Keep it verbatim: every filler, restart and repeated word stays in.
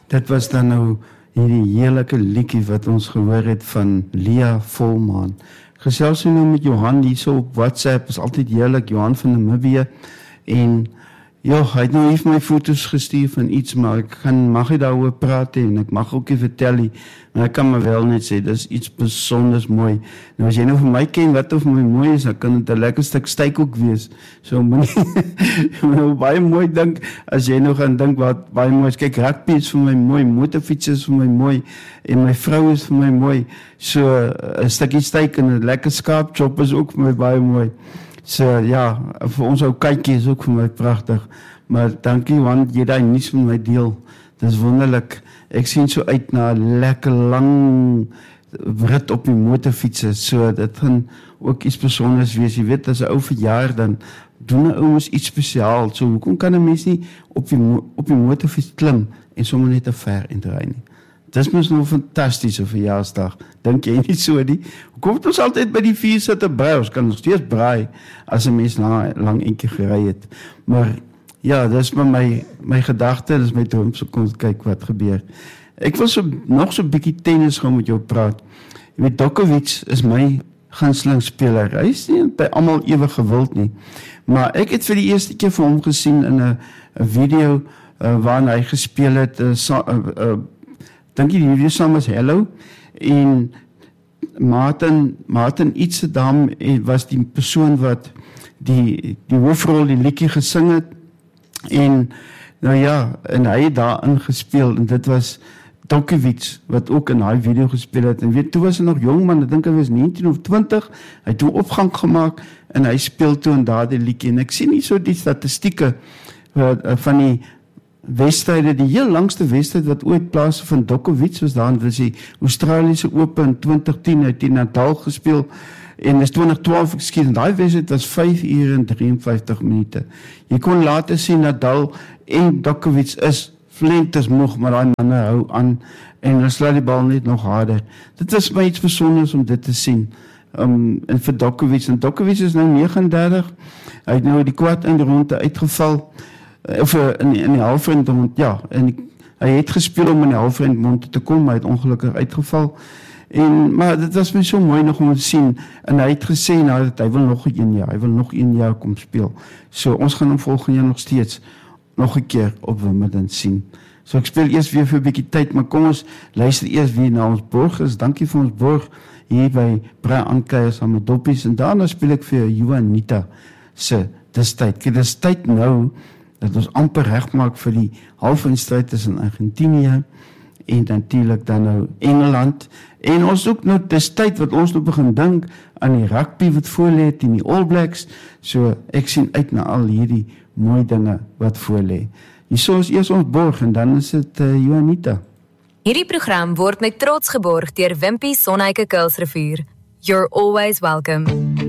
Dit was dan nou hierdie heerlike liedjie wat ons gehoor het van Lia Volmaan. Gesels nou met Johan hier so op WhatsApp, is altyd heerlik, Johan van Namibië. En ja, hy het nou even my foto's gestuur van iets, maar ek kan, mag hy daaroor praat en ek mag ook nie vertel nie, maar ek kan maar wel net sê, dit is iets besonders mooi. Nou as jy nou vir my ken wat of my mooi is, dan kan dit 'n lekker stuk steak ook wees. So moet nou baie mooi dink, as jy nou gaan dink wat baie mooi is. Kyk, rugby is vir my mooi, motorfiets is vir my mooi, en my vrou is vir my mooi. So 'n stukkie steak en 'n lekker skaapchop is ook vir my baie mooi. So ja, vir ons ou kykie is ook vir my pragtig. Maar dankie want jy daai nuus met my deel. Dis wonderlik. Ek sien so uit na 'n lekker lang rit op die motorfietsse. So dit gaan ook iets besonders wees. Jy weet, as 'n ou verjaar dan doen 'n ou mos iets spesiaal. So hoekom kan 'n mens nie op die op die motorfiets klim en sommer net te ver inry nie? Dis mos nou 'n fantastiese verjaarsdag. Dink jy nie so nie? Hoekom het ons altyd by die vier sitte braai? Ons kan nog steeds braai as 'n mens na lang eentjie gery het. Maar ja, dis maar my my gedagte, dis my droom, so kom kyk wat gebeur. Ek wil so nog so 'n bietjie tennis gaan met jou praat. Jy weet, Djokovic is my gunsteling speler. Hy is nie by almal ewig gewild nie. Maar ek het vir die eerste keer vir hom gesien in 'n 'n video uh, waarin hy gespeel het, uh, so, uh, uh, dink jy die video saam was Hello, en Martin, Martin Itzedam was die persoon wat die, die hoofrol, die liedjie gesing het, en nou ja, en hy het daarin gespeel, en dit was Djokovic, wat ook in daai video gespeel het, en weet, toe was hy nog jong man, ek dink hy was negentien of twintig, hy het toe opgang gemaak, en hy speel toe in daardie liedjie, en ek sien nie so die statistieke uh, van die wedstryde, die heel langste wedstryd wat ooit plaas van Djokovic was daar, was die Australiese Open in twintig tien, uit die Nadal gespeel, en is twintig twaalf, ekskuus, en daai wedstryd was vyf ure en drie en vyftig minute. Jy kon later sien Nadal en Djokovic is flentes moeg, maar daai manne hou aan, en hulle slaan die bal net nog harder. Dit was my iets besonders om dit te sien, um, en vir Djokovic, en Djokovic is nou negenendertig, hy het nou die kwart in die ronde uitgeval, of in die, in die halfrond, ja, en die, hy het gespeel om in die halfrond te kom, maar hy het ongelukkig uitgeval, en, maar dit was my so mooi nog om te sien, en hy het gesê, nou, dat hy wil nog een jaar, hy wil nog een jaar kom speel, so ons gaan hom volgende jaar nog steeds, nog een keer op Wimbledon sien, so ek speel eers weer vir 'n bietjie tyd, maar kom ons luister eers weer na ons borg is, dankie vir ons borg, hier by Braai Aankuiers aan my doppies, en daarna speel ek vir Juanita, se, dis tyd, kijk, dis tyd nou, dat ons amper recht maak vir die halfeindstryd tussen Argentinië en natuurlijk dan nou Engeland. En ons ook nou, dis tyd wat ons nou begin dink aan die rugby wat voorleed en die All Blacks. So ek sien uit na al hierdie mooi dinge wat voorleed. Hierso is eers ons borg en dan is dit uh, Juanita. Hierdie program word met trots geborg deur Wimpy Sonheike Kuilsrivier. You're always welcome.